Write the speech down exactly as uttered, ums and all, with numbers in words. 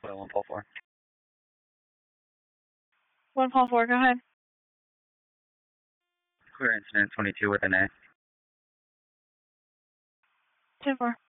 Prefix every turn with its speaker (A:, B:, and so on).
A: Well, one Paul four.
B: One Paul four, go ahead.
A: Clear incident twenty-two with an A.
B: ten four.